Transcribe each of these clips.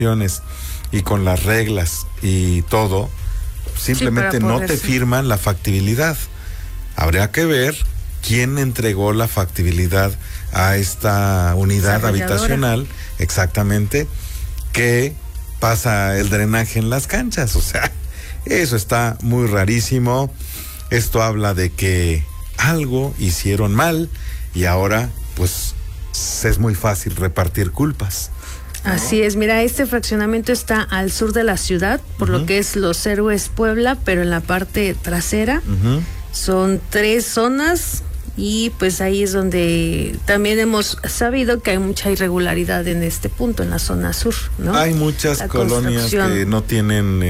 y con las reglas y todo, simplemente no te firman la factibilidad. Habría que ver quién entregó la factibilidad a esta unidad habitacional, exactamente, que pasa el drenaje en las canchas. O sea, eso está muy rarísimo. Esto habla de que algo hicieron mal y ahora pues es muy fácil repartir culpas, ¿no? Así es, mira, este fraccionamiento está al sur de la ciudad, por lo que es Los Héroes Puebla, pero en la parte trasera son 3 zonas y pues ahí es donde también hemos sabido que hay mucha irregularidad en este punto, en la zona sur, ¿no? Hay muchas colonias que no tienen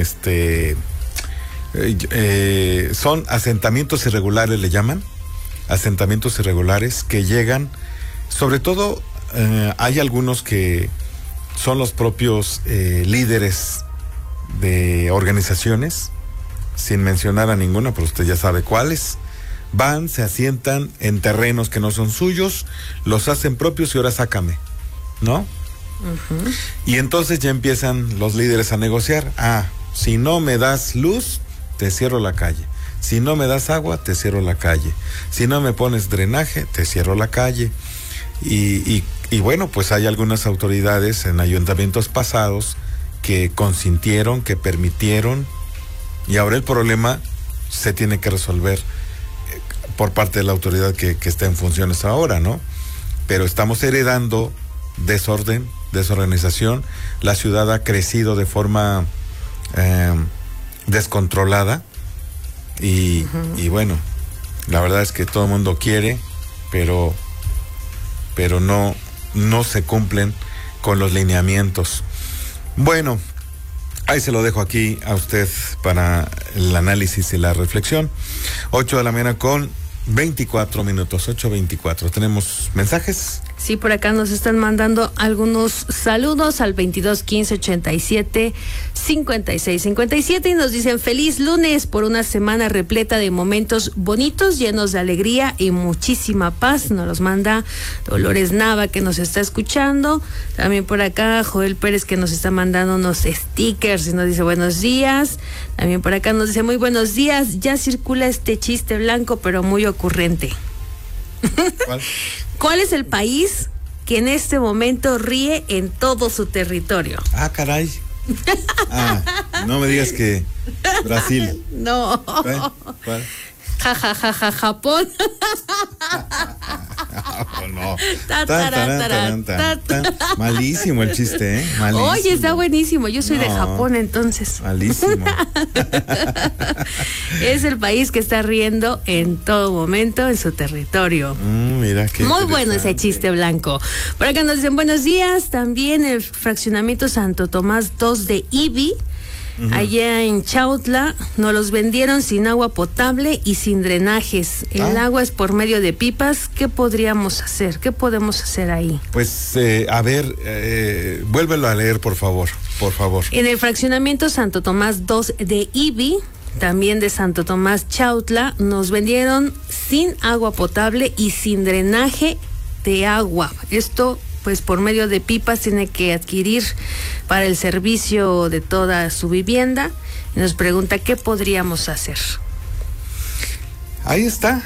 son asentamientos irregulares, le llaman, asentamientos irregulares que llegan, sobre todo hay algunos que son los propios líderes de organizaciones, sin mencionar a ninguna, pero usted ya sabe cuáles. Van, se asientan en terrenos que no son suyos, los hacen propios y ahora sácame, ¿no? Y entonces ya empiezan los líderes a negociar. Si no me das luz, te cierro la calle. Si no me das agua, te cierro la calle. Si no me pones drenaje, te cierro la calle. Y bueno, pues hay algunas autoridades en ayuntamientos pasados que consintieron, que permitieron, y ahora el problema se tiene que resolver por parte de la autoridad que está en funciones ahora, ¿no? Pero estamos heredando desorden, desorganización. La ciudad ha crecido de forma descontrolada y bueno, la verdad es que todo el mundo quiere, pero no se cumplen con los lineamientos. Bueno, ahí se lo dejo aquí a usted para el análisis y la reflexión. 8 de la mañana con 24 minutos, 8:24. ¿Tenemos mensajes? Sí, por acá nos están mandando algunos saludos al 22 15 87 56 57 y nos dicen: feliz lunes por una semana repleta de momentos bonitos, llenos de alegría y muchísima paz. Nos los manda Dolores Nava, que nos está escuchando. También por acá Joel Pérez, que nos está mandando unos stickers y nos dice buenos días. También por acá nos dice muy buenos días, ya circula este chiste blanco pero muy ocurrente. ¿Cuál es el país que en este momento ríe en todo su territorio? Caray. No me digas que Brasil. No. ¿Cuál? Japón. No. Malísimo el chiste, Malísimo. Oye, está buenísimo. Yo soy de Japón, entonces. Malísimo. Es el país que está riendo en todo momento en su territorio. Mira qué muy bueno ese chiste blanco. Por acá nos dicen buenos días. También el fraccionamiento Santo Tomás 2 de IBI. Allá en Chautla nos los vendieron sin agua potable y sin drenajes. El agua es por medio de pipas. ¿Qué podríamos hacer? ¿Qué podemos hacer ahí? Pues, a ver, vuélvelo a leer, por favor. En el fraccionamiento Santo Tomás 2 de IBI, también de Santo Tomás Chautla, nos vendieron sin agua potable y sin drenaje de agua. Esto pues por medio de pipas tiene que adquirir para el servicio de toda su vivienda. Y nos pregunta qué podríamos hacer. Ahí está.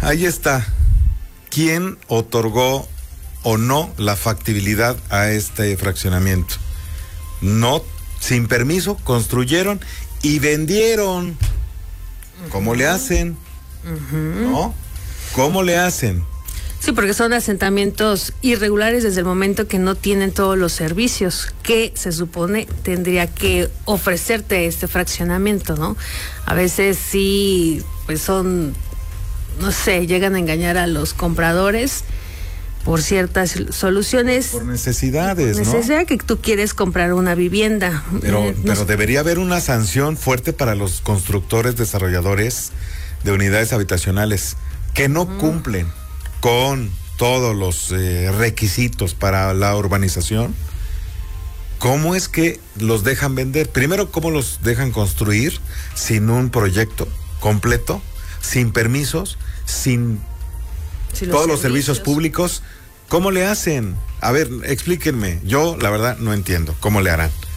¿Quién otorgó o no la factibilidad a este fraccionamiento? No, sin permiso, construyeron y vendieron. ¿Cómo le hacen? ¿No? ¿Cómo le hacen? Sí, porque son asentamientos irregulares desde el momento que no tienen todos los servicios que se supone tendría que ofrecerte este fraccionamiento, ¿no? A veces sí, pues son, no sé, llegan a engañar a los compradores por ciertas soluciones. Por necesidades, ¿no? Necesidad que tú quieres comprar una vivienda. Pero debería haber una sanción fuerte para los constructores, desarrolladores de unidades habitacionales que no cumplen con todos los requisitos para la urbanización. ¿Cómo es que los dejan vender? Primero, ¿cómo los dejan construir sin un proyecto completo, sin permisos, sin todos los servicios públicos? ¿Cómo le hacen? A ver, explíquenme. Yo, la verdad, no entiendo cómo le harán.